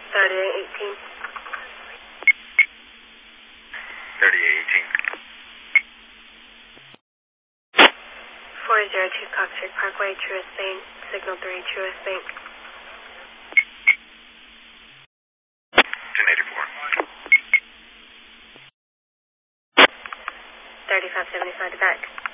3818. 3818. 402 Coxford Parkway, Truist Bank, Signal 3, Truist Bank. 1084. 3575 to back.